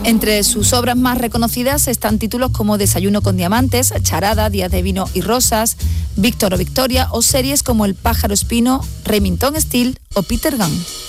Entre sus obras más reconocidas están títulos como Desayuno con diamantes, Charada, Días de vino y rosas, Víctor o Victoria, o series como El pájaro espino, Remington Steele o Peter Gunn.